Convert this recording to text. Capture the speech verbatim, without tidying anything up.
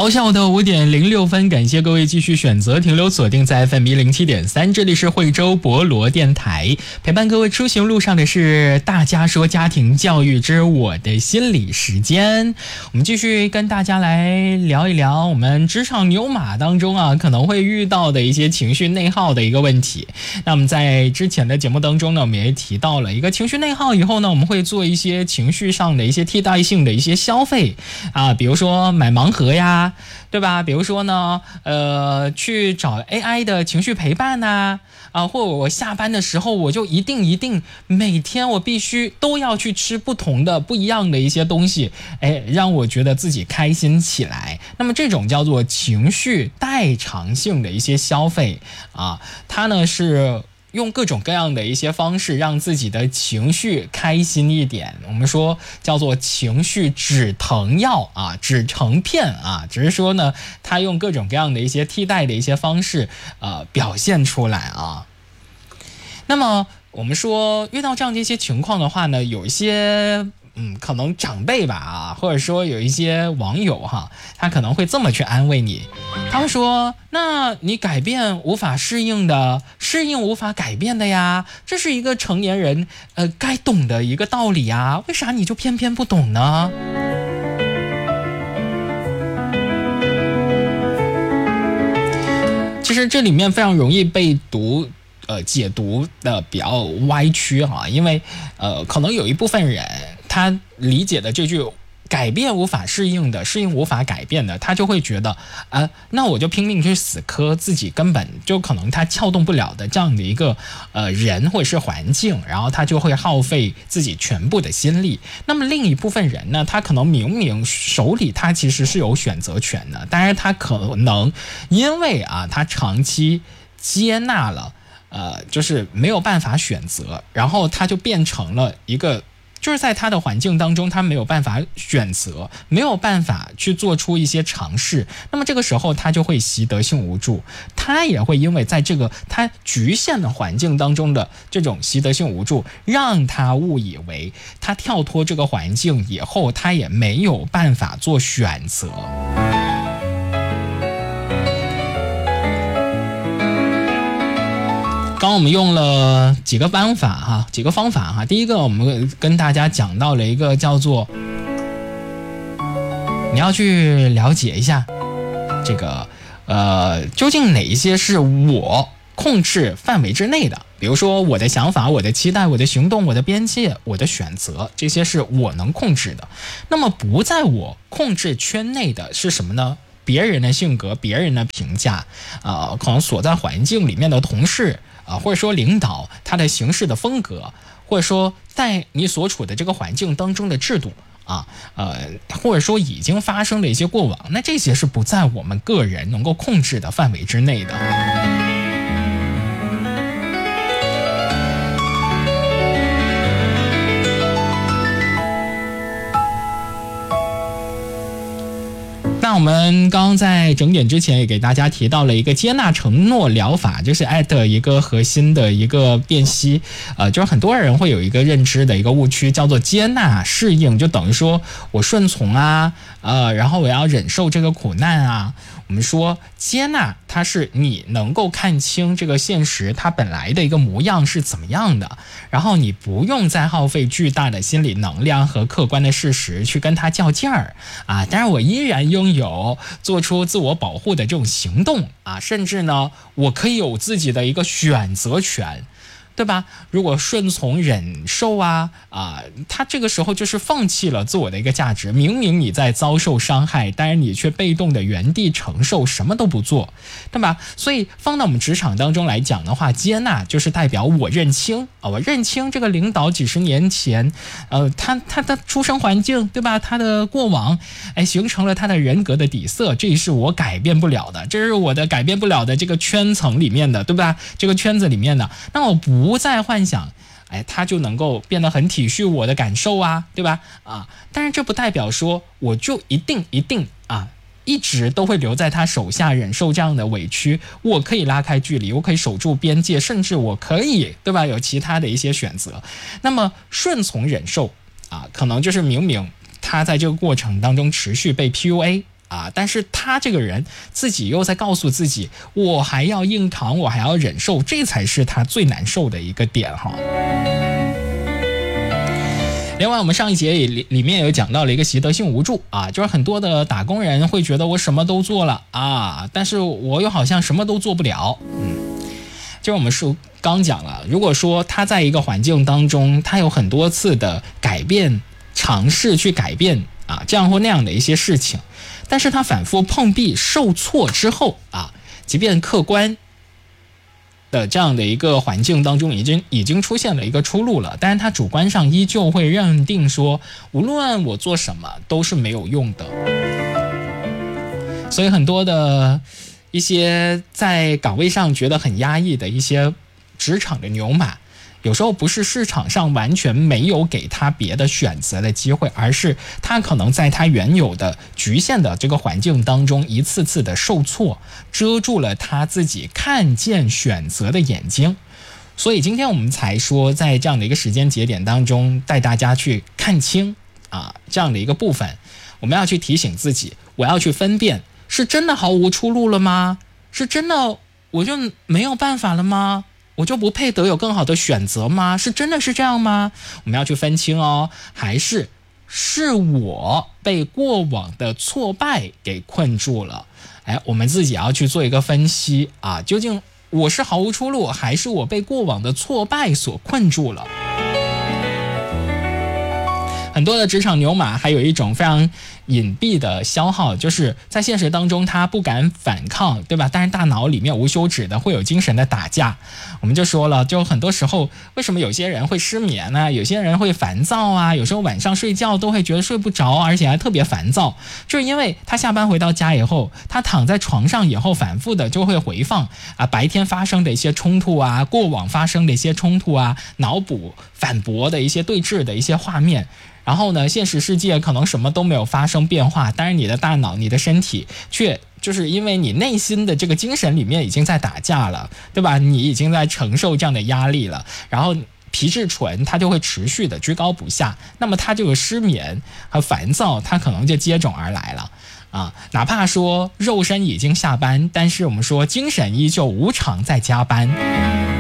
好，下午的五点零六分，感谢各位继续选择停留锁定在 F M 一零七点三，这里是惠州博罗电台，陪伴各位出行路上的是大家说家庭教育之我的心理时间。我们继续跟大家来聊一聊我们职场牛马当中啊可能会遇到的一些情绪内耗的一个问题。那么在之前的节目当中呢，我们也提到了一个情绪内耗以后呢，我们会做一些情绪上的一些替代性的一些消费啊，比如说买盲盒呀，对吧？比如说呢，呃，去找 A I 的情绪陪伴呐、啊，啊，或者我下班的时候，我就一定一定每天我必须都要去吃不同的、不一样的一些东西，哎，让我觉得自己开心起来。那么这种叫做情绪代偿性的一些消费啊，它呢是用各种各样的一些方式让自己的情绪开心一点，我们说叫做情绪止疼药啊，止疼片啊，只是说呢，它用各种各样的一些替代的一些方式呃表现出来啊。那么我们说遇到这样的一些情况的话呢，有一些嗯，可能长辈吧啊，或者说有一些网友哈，他可能会这么去安慰你，他会说：那你改变无法适应的，适应无法改变的呀，这是一个成年人呃该懂的一个道理啊，为啥你就偏偏不懂呢？其实这里面非常容易被读。呃，解读的比较歪曲哈，因为呃，可能有一部分人他理解的这句改变无法适应的，适应无法改变的，他就会觉得啊、呃，那我就拼命去死磕自己根本就可能他撬动不了的这样的一个呃人或者是环境，然后他就会耗费自己全部的心力。那么另一部分人呢，他可能明明手里他其实是有选择权的，但是他可能因为啊，他长期接纳了。呃，就是没有办法选择，然后他就变成了一个，就是在他的环境当中，他没有办法选择，没有办法去做出一些尝试。那么这个时候，他就会习得性无助，他也会因为在这个他局限的环境当中的这种习得性无助，让他误以为他跳脱这个环境以后，他也没有办法做选择。刚我们用了几个方法哈，几个方法哈。第一个，我们跟大家讲到了一个叫做，你要去了解一下这个呃，究竟哪一些是我控制范围之内的。比如说我的想法、我的期待、我的行动、我的边界、我的选择，这些是我能控制的。那么不在我控制圈内的是什么呢？别人的性格、别人的评价，呃，可能所在环境里面的同事啊、呃，或者说领导他的行事的风格，或者说在你所处的这个环境当中的制度啊，呃，或者说已经发生的一些过往，那这些是不在我们个人能够控制的范围之内的。那我们刚刚在整点之前也给大家提到了一个接纳承诺疗法，就是爱的一个核心的一个辨析，呃，就是很多人会有一个认知的一个误区，叫做接纳适应，就等于说我顺从啊，呃，然后我要忍受这个苦难啊。我们说接纳它是你能够看清这个现实它本来的一个模样是怎么样的，然后你不用再耗费巨大的心理能量和客观的事实去跟它较劲儿啊，但是我依然拥有做出自我保护的这种行动啊，甚至呢我可以有自己的一个选择权，对吧？如果顺从忍受啊啊，他这个时候就是放弃了自我的一个价值。明明你在遭受伤害，但是你却被动的原地承受，什么都不做，对吧？所以放到我们职场当中来讲的话，接纳就是代表我认清啊，我认清这个领导几十年前，呃，他他的出生环境，对吧？他的过往，哎，形成了他的人格的底色，这是我改变不了的，这是我的改变不了的这个圈层里面的，对吧？这个圈子里面的，那我不。不再幻想，哎，他就能够变得很体恤我的感受啊，对吧？啊，但是这不代表说我就一定一定啊，一直都会留在他手下忍受这样的委屈。我可以拉开距离，我可以守住边界，甚至我可以，对吧？有其他的一些选择。那么顺从忍受啊，可能就是明明他在这个过程当中持续被 P U A。 啊，但是他这个人自己又在告诉自己，我还要硬扛，我还要忍受，这才是他最难受的一个点哈。另外，我们上一节里里面有讲到了一个习得性无助啊，就是很多的打工人会觉得我什么都做了啊，但是我又好像什么都做不了。嗯，就是我们是刚讲了，如果说他在一个环境当中，他有很多次的改变，尝试去改变啊，这样或那样的一些事情，但是他反复碰壁受挫之后啊，即便客观的这样的一个环境当中已经已经出现了一个出路了，但是他主观上依旧会认定说，无论我做什么都是没有用的。所以很多的一些在岗位上觉得很压抑的一些职场的牛马，有时候不是市场上完全没有给他别的选择的机会，而是他可能在他原有的局限的这个环境当中一次次的受挫，遮住了他自己看见选择的眼睛。所以今天我们才说，在这样的一个时间节点当中，带大家去看清啊这样的一个部分，我们要去提醒自己，我要去分辨，是真的毫无出路了吗？是真的我就没有办法了吗？我就不配得有更好的选择吗？是真的是这样吗？我们要去分清哦，还是是我被过往的挫败给困住了？哎，我们自己要去做一个分析啊，究竟我是毫无出路，还是我被过往的挫败所困住了？很多的职场牛马还有一种非常隐蔽的消耗，就是在现实当中他不敢反抗，对吧？但是大脑里面无休止的会有精神的打架。我们就说了，就很多时候为什么有些人会失眠呢、啊？有些人会烦躁啊，有时候晚上睡觉都会觉得睡不着，而且还特别烦躁，就是因为他下班回到家以后，他躺在床上以后反复的就会回放啊白天发生的一些冲突啊，过往发生的一些冲突啊，脑补反驳的一些对峙的一些画面。然后呢，现实世界可能什么都没有发生变化，但是你的大脑、你的身体却就是因为你内心的这个精神里面已经在打架了，对吧？你已经在承受这样的压力了，然后皮质醇它就会持续的居高不下，那么它这个失眠和烦躁，它可能就接踵而来了啊。哪怕说肉身已经下班，但是我们说精神依旧无偿在加班。